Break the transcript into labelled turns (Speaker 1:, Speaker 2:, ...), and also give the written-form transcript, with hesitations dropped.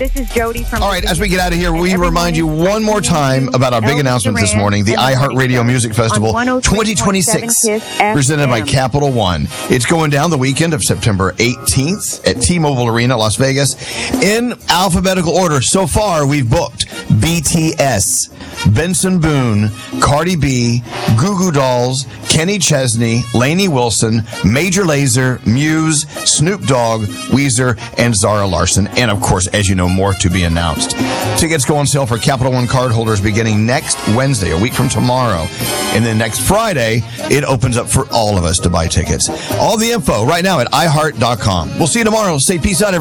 Speaker 1: This is Jody from...
Speaker 2: All right, as we get out of here, we remind you one more time about our big announcement this morning, the iHeartRadio Music Festival 2026, presented by Capital One. It's going down the weekend of September 18th at T-Mobile Arena, Las Vegas. In alphabetical order, so far we've booked BTS, Benson Boone, Cardi B, Goo Goo Dolls, Kenny Chesney, Lainey Wilson, Major Lazer, Muse, Snoop Dogg, Weezer, and Zara Larson. And of course, as you know, more to be announced. Tickets go on sale for Capital One cardholders beginning next Wednesday, a week from tomorrow. And then next Friday, it opens up for all of us to buy tickets. All the info right now at iHeart.com. We'll see you tomorrow. Say peace out, everybody.